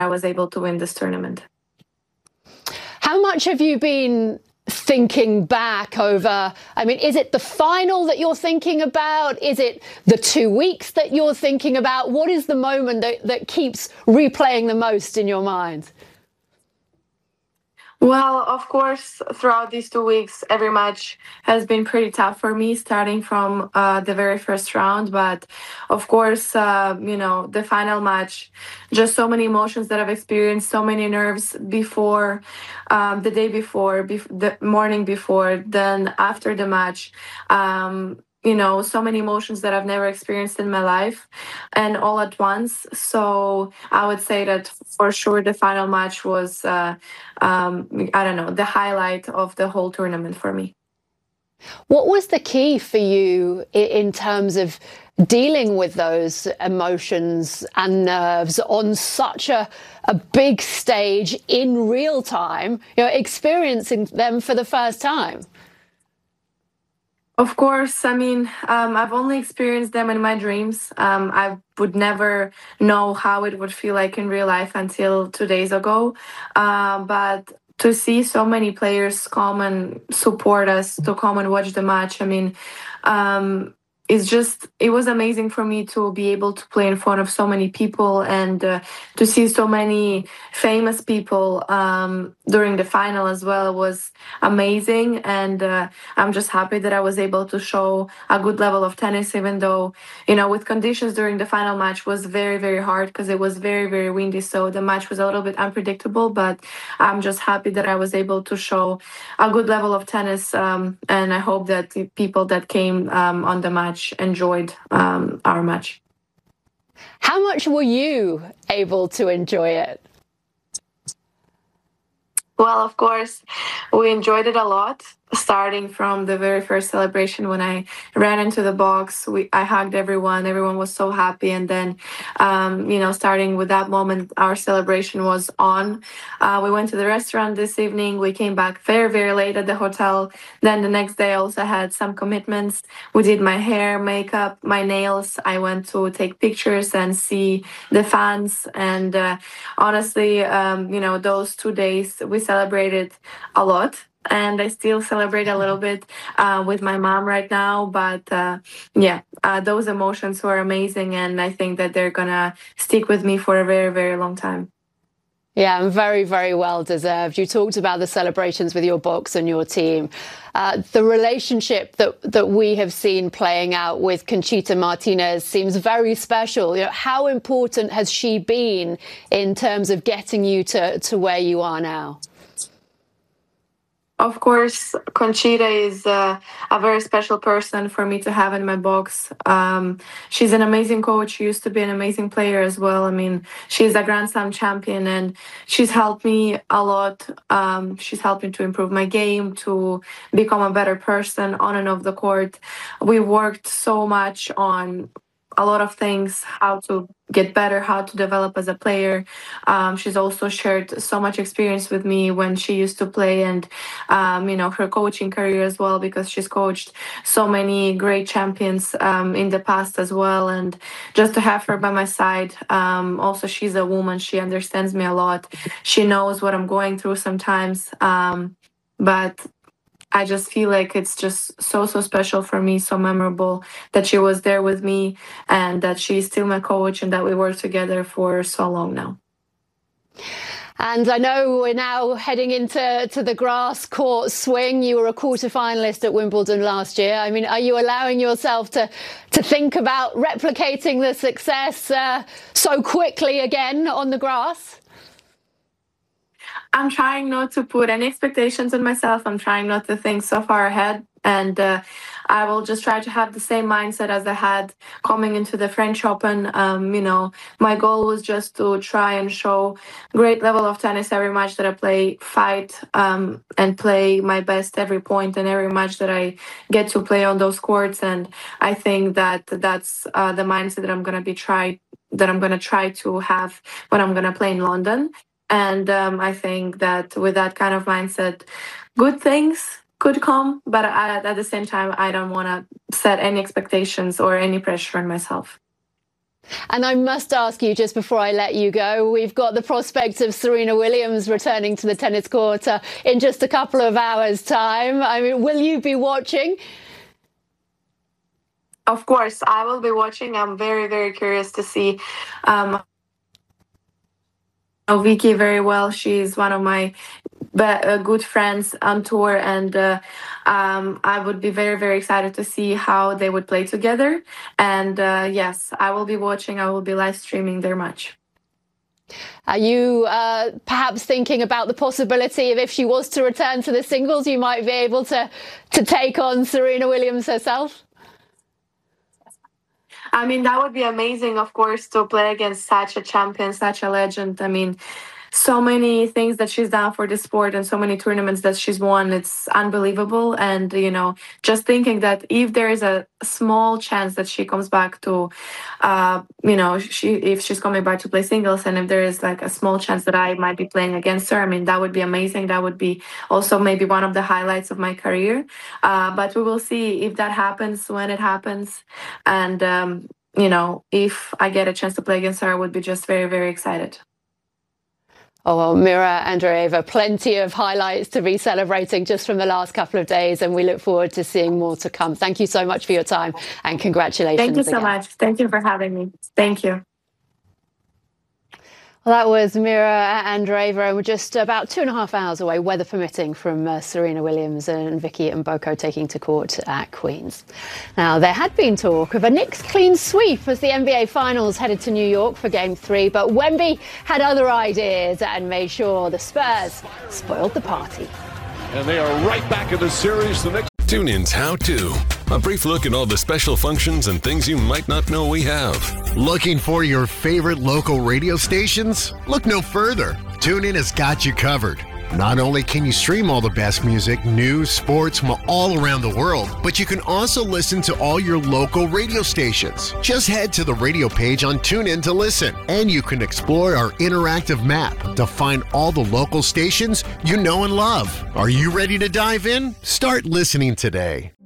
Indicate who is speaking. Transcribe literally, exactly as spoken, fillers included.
Speaker 1: I was able to win this tournament.
Speaker 2: How much have you been thinking back over? I mean, is it the final that you're thinking about? Is it the two weeks that you're thinking about? What is the moment that, that keeps replaying the most in your mind?
Speaker 1: Well, of course, throughout these two weeks, every match has been pretty tough for me, starting from uh, the very first round. But of course, uh, you know, the final match, just so many emotions that I've experienced, so many nerves before, um, the day before, bef- the morning before, then after the match. Um, you know, so many emotions that I've never experienced in my life and all at once. So I would say that for sure the final match was, uh, um, I don't know, the highlight of the whole tournament for me.
Speaker 2: What was the key for you in terms of dealing with those emotions and nerves on such a, a big stage in real time, you know, experiencing them for the first time?
Speaker 1: Of course, I mean, um, I've only experienced them in my dreams. Um, I would never know how it would feel like in real life until two days ago. Uh, but to see so many players come and support us, to come and watch the match, I mean, um, it's just, it was amazing for me to be able to play in front of so many people and uh, to see so many famous people um, during the final as well was amazing. And uh, I'm just happy that I was able to show a good level of tennis, even though, you know, with conditions during the final match was very, very hard because it was very, very windy. So the match was a little bit unpredictable, but I'm just happy that I was able to show a good level of tennis. Um, and I hope that the people that came um, on the match enjoyed um, our match.
Speaker 2: How much were you able to enjoy it?
Speaker 1: Well, of course, we enjoyed it a lot. Starting from the very first celebration, when I ran into the box, we I hugged everyone. Everyone was so happy, and then, um, you know, starting with that moment, our celebration was on. Uh, we went to the restaurant this evening. We came back very, very late at the hotel. Then the next day, I also had some commitments. We did my hair, makeup, my nails. I went to take pictures and see the fans. And uh, honestly, um, you know, those two days we celebrated a lot. And I still celebrate a little bit uh, with my mom right now. But uh, yeah, uh, those emotions were amazing. And I think that they're going to stick with me for a very, very long time.
Speaker 2: Yeah, and very, very well deserved. You talked about the celebrations with your box and your team. Uh, the relationship that, that we have seen playing out with Conchita Martinez seems very special. You know, how important has she been in terms of getting you to, to where you are now?
Speaker 1: Of course, Conchita is uh, a very special person for me to have in my box. Um, she's an amazing coach. She used to be an amazing player as well. I mean, she's a Grand Slam champion, and she's helped me a lot. Um, she's helped me to improve my game, to become a better person on and off the court. We worked so much on a lot of things, how to get better, how to develop as a player. Um, she's also shared so much experience with me when she used to play and, um, you know, her coaching career as well, because she's coached so many great champions um, in the past as well. And just to have her by my side, um, also she's a woman. She understands me a lot. She knows what I'm going through sometimes. Um, but I just feel like it's just so, so special for me, so memorable that she was there with me and that she's still my coach and that we work together for so long now.
Speaker 2: And I know we're now heading into to the grass court swing. You were a quarter-finalist at Wimbledon last year. I mean, are you allowing yourself to, to think about replicating the success uh, so quickly again on the grass?
Speaker 1: I'm trying not to put any expectations on myself. I'm trying not to think so far ahead. And uh, I will just try to have the same mindset as I had coming into the French Open. Um, you know, my goal was just to try and show great level of tennis every match that I play, fight um, and play my best every point and every match that I get to play on those courts. And I think that that's uh, the mindset that I'm going to be try that I'm going to try to have when I'm going to play in London. And um, I think that with that kind of mindset, good things could come. But I, at the same time, I don't want to set any expectations or any pressure on myself.
Speaker 2: And I must ask you, just before I let you go, we've got the prospect of Serena Williams returning to the tennis court uh, in just a couple of hours' time. I mean, will you be watching?
Speaker 1: Of course, I will be watching. I'm very, very curious to see um, Vicky very well. She's one of my But uh, good friends on tour, and uh, um, I would be very, very excited to see how they would play together. And uh, yes, I will be watching. I will be live streaming their match.
Speaker 2: Are you uh, perhaps thinking about the possibility of, if she was to return to the singles, you might be able to to take on Serena Williams herself?
Speaker 1: I mean, that would be amazing, of course, to play against such a champion, such a legend. I mean, so many things that she's done for the sport and so many tournaments that she's won. It's unbelievable. And, you know, just thinking that if there is a small chance that she comes back to, uh, you know, she if she's coming back to play singles, and if there is like a small chance that I might be playing against her, I mean, that would be amazing. That would be also maybe one of the highlights of my career. Uh, but we will see if that happens, when it happens. And, um, you know, if I get a chance to play against her, I would be just very, very excited.
Speaker 2: Oh, well, Mira Andreeva, plenty of highlights to be celebrating just from the last couple of days, and we look forward to seeing more to come. Thank you so much for your time, and congratulations.
Speaker 1: Thank you so
Speaker 2: again.
Speaker 1: much. Thank you for having me. Thank you.
Speaker 2: Well, that was Mira Andreeva, and we're just about two and a half hours away, weather permitting, from uh, Serena Williams and Vicky Mgboko taking to court at Queen's. Now, there had been talk of a Knicks clean sweep as the N B A Finals headed to New York for Game three, but Wemby had other ideas and made sure the Spurs spoiled the party.
Speaker 3: And they are right back in the series. The next
Speaker 4: TuneIn's How To. A brief look at all the special functions and things you might not know we have.
Speaker 5: Looking for your favorite local radio stations? Look no further. TuneIn has got you covered. Not only can you stream all the best music, news, sports from all around the world, but you can also listen to all your local radio stations. Just head to the radio page on TuneIn to listen, and you can explore our interactive map to find all the local stations you know and love. Are you ready to dive in? Start listening today.